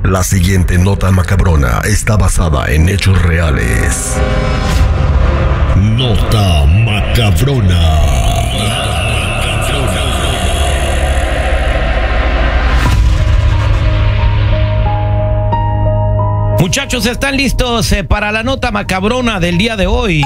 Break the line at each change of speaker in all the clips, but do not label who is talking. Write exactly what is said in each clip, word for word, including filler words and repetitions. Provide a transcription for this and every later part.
La siguiente nota macabrona está basada en hechos reales. Nota macabrona.
Muchachos, ¿están listos eh, para la nota macabrona del día de hoy?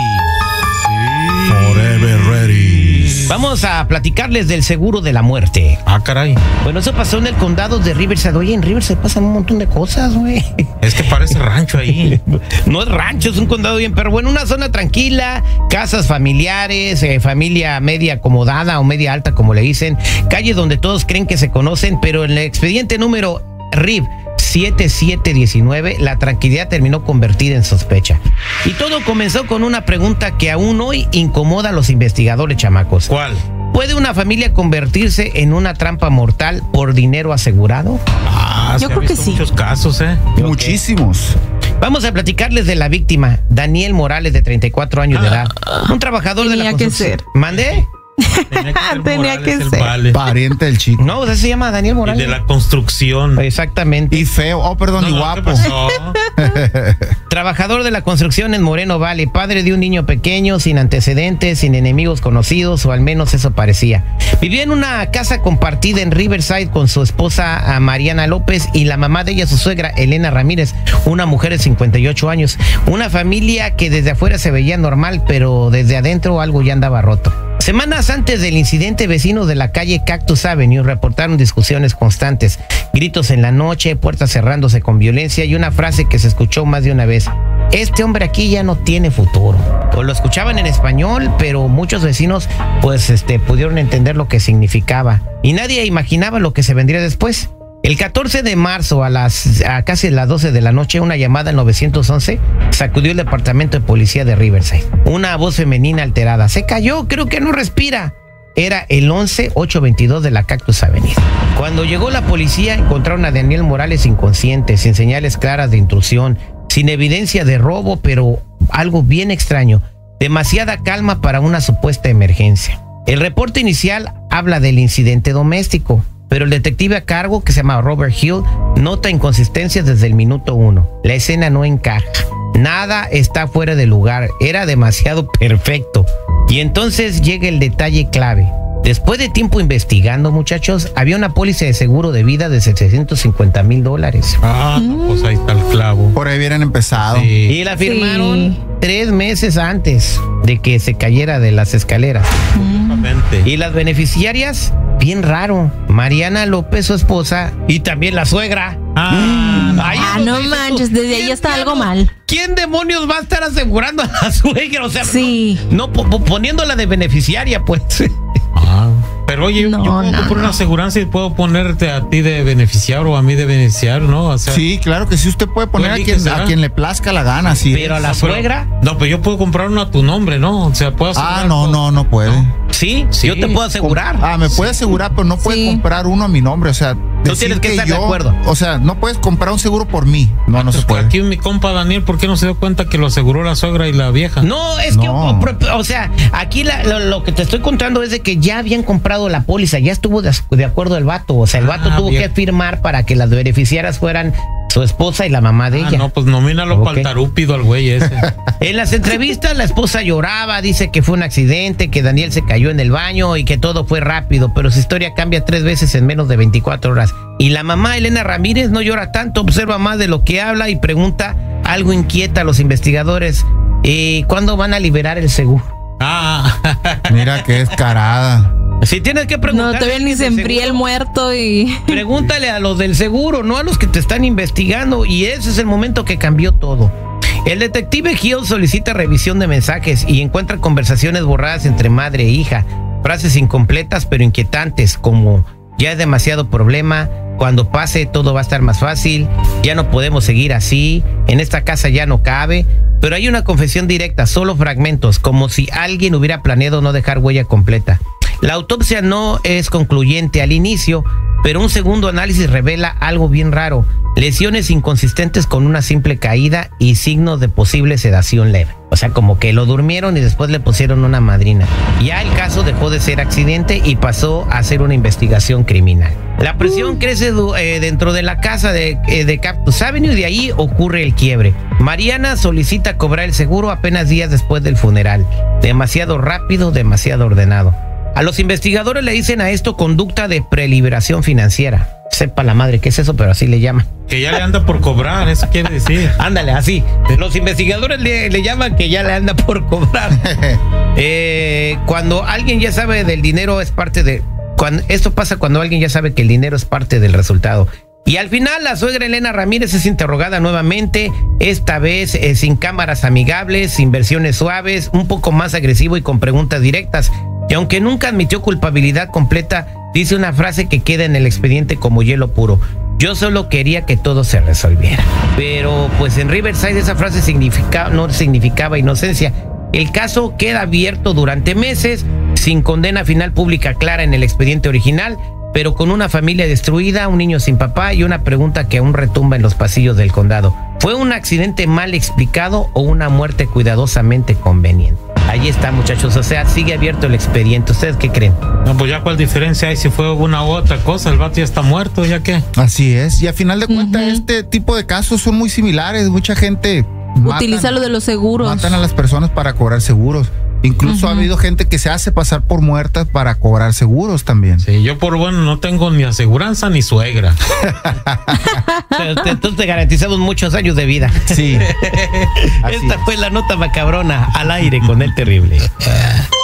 Sí. Forever ready.
Vamos a platicarles del seguro de la muerte.
Ah, caray.
Bueno, eso pasó en el condado de Riverside. Oye, en Riverside pasan un montón de cosas, güey.
Es que parece rancho ahí.
No es rancho, es un condado bien, pero bueno, una zona tranquila, casas familiares, eh, familia media acomodada o media alta, como le dicen, calle donde todos creen que se conocen, pero en el expediente número R I B siete siete diecinueve, la tranquilidad terminó convertida en sospecha. Y todo comenzó con una pregunta que aún hoy incomoda a los investigadores, chamacos.
¿Cuál?
¿Puede una familia convertirse en una trampa mortal por dinero asegurado?
Ah,
Yo
se
creo
ha
que
visto
sí.
muchos casos, ¿eh?
Muchísimos.
Vamos a platicarles de la víctima, Daniel Morales, de treinta y cuatro años de edad. Un trabajador de la
Tenía que
construcción.
ser.
¿Mande?
Tenía que ser,
Tenía
Morales,
que
el
ser.
vale.
Pariente del chico.
No, o sea, se llama Daniel
Y
Morales.
de la construcción.
Exactamente.
Y feo. Oh, perdón,
No,
y
no,
guapo.
¿qué pasó?
Trabajador de la construcción en Moreno Valley, padre de un niño pequeño, sin antecedentes, sin enemigos conocidos, o al menos eso parecía. Vivía en una casa compartida en Riverside con su esposa Mariana López y la mamá de ella, su suegra, Elena Ramírez, una mujer de cincuenta y ocho años. Una familia que desde afuera se veía normal, pero desde adentro algo ya andaba roto. Semanas antes del incidente, vecinos de la calle Cactus Avenue reportaron discusiones constantes, gritos en la noche, puertas cerrándose con violencia y una frase que se escuchó más de una vez: este hombre aquí ya no tiene futuro. O lo escuchaban en español, pero muchos vecinos pues este pudieron entender lo que significaba y nadie imaginaba lo que se vendría después. El catorce de marzo a las a casi las doce de la noche, una llamada al nueve once sacudió el departamento de policía de Riverside. Una voz femenina alterada: se cayó, creo que no respira. Era el once ocho veintidós de la Cactus Avenue. Cuando llegó la policía, encontraron a Daniel Morales inconsciente, sin señales claras de intrusión, sin evidencia de robo, pero algo bien extraño: demasiada calma para una supuesta emergencia. El reporte inicial habla del incidente doméstico, pero el detective a cargo, que se llama Robert Hill, nota inconsistencias desde el minuto uno. La escena no encaja. Nada está fuera de lugar. Era demasiado perfecto. Y entonces llega el detalle clave. Después de tiempo investigando, muchachos, había una póliza de seguro de vida de setecientos cincuenta mil dólares.
Ah, no, pues ahí está el clavo.
Por ahí hubieran empezado.
Sí.
Y la firmaron
Sí.
tres meses antes de que se cayera de las escaleras.
Exactamente.
Y las beneficiarias, bien raro, Mariana López, su esposa, y también la suegra.
Ah,
Ahí es
Ah,
donde
no
dices tú,
manches, desde ahí
¿quién
está algo
diablos-
mal.
¿Quién demonios va a estar asegurando a la suegra? O sea,
Sí.
no, no po- po- poniéndola de beneficiaria, pues.
ah. Pero oye,
No,
yo puedo
no,
comprar
no.
una aseguranza y puedo ponerte a ti de beneficiario o a mí de beneficiario, ¿no? O sea,
Sí, claro que sí. Usted puede poner a
eliges,
quien, a
¿verdad?
quien le plazca la gana. Sí.
Pero a la
no, pero-
suegra,
No, pero yo puedo comprar una a tu nombre, ¿no? O sea, puedo
Ah,
asegurar
no,
todo.
no, no puede.
sí,
Sí.
yo te puedo asegurar.
Ah, me puede asegurar, pero no puede
Sí.
comprar uno a mi nombre. O sea, decir
tienes que estar de
yo-
acuerdo.
O sea, no puedes comprar un seguro por mí. No, no
Pues
se puede.
Aquí mi compa Daniel, ¿por qué no se dio cuenta que lo aseguró la suegra y la vieja?
No, es que,
No.
o, pro- o sea, aquí la- lo, lo que te estoy contando es de que ya habían comprado la póliza, ya estuvo de, de acuerdo el vato. O sea, el vato
Ah,
tuvo
bien.
que firmar para que las beneficiarias fueran su esposa y la mamá de
Ah,
ella.
no, pues nomínalo
Ok.
para el tarúpido al güey ese.
En las entrevistas la esposa lloraba, dice que fue un accidente, que Daniel se cayó en el baño y que todo fue rápido, pero su historia cambia tres veces en menos de veinticuatro horas. Y la mamá, Elena Ramírez, no llora tanto, observa más de lo que habla y pregunta, algo inquieta a los investigadores: ¿y cuándo van a liberar el seguro?
Ah,
Mira qué descarada.
Si tienes que preguntar...
No, todavía ni se enfría el muerto y...
Pregúntale a los del seguro, no a los que te están investigando, y ese es el momento que cambió todo. El detective Hill solicita revisión de mensajes y encuentra conversaciones borradas entre madre e hija, frases incompletas pero inquietantes como: ya es demasiado problema, cuando pase todo va a estar más fácil, ya no podemos seguir así, en esta casa ya no cabe. Pero hay una confesión directa, solo fragmentos, como si alguien hubiera planeado no dejar huella completa. La autopsia no es concluyente al inicio, pero un segundo análisis revela algo bien raro: lesiones inconsistentes con una simple caída y signos de posible sedación leve. O sea, como que lo durmieron y después le pusieron una madrina. Ya el caso dejó de ser accidente y pasó a ser una investigación criminal. La presión crece du- eh, dentro de la casa de, eh, de Cactus Avenue y de ahí ocurre el quiebre. Mariana solicita cobrar el seguro apenas días después del funeral. Demasiado rápido, demasiado ordenado. A los investigadores le dicen a esto conducta de preliberación financiera. Sepa la madre qué es eso, pero así le llaman.
Que ya le anda por cobrar, eso quiere decir.
Ándale, así. Los investigadores le, le llaman que ya le anda por cobrar. eh, cuando alguien ya sabe del dinero es parte de... Cuando, esto pasa cuando alguien ya sabe que el dinero es parte del resultado. Y al final la suegra Elena Ramírez es interrogada nuevamente, esta vez eh, sin cámaras amigables, sin versiones suaves, un poco más agresivo y con preguntas directas. Y aunque nunca admitió culpabilidad completa, dice una frase que queda en el expediente como hielo puro. Yo solo quería que todo se resolviera. Pero pues en Riverside esa frase significa, no significaba inocencia. El caso queda abierto durante meses, sin condena final pública clara en el expediente original, pero con una familia destruida, un niño sin papá y una pregunta que aún retumba en los pasillos del condado. ¿Fue un accidente mal explicado o una muerte cuidadosamente conveniente? Ahí está, muchachos, o sea, sigue abierto el expediente. ¿Ustedes qué creen?
No, pues ya cuál diferencia hay si fue una u otra cosa, el vato ya está muerto, ¿ya qué?
Así es. Y a final de cuentas,
Ujú.
este tipo de casos son muy similares. Mucha gente
Utiliza
matan,
lo de los seguros.
matan a las personas para cobrar seguros. Incluso ha
Ujú.
habido gente que se hace pasar por muertas para cobrar seguros también.
Sí, yo por bueno no tengo ni aseguranza ni suegra.
Entonces te garantizamos muchos años de vida.
Sí. Así
Esta
es.
fue la nota macabrona al aire con el terrible.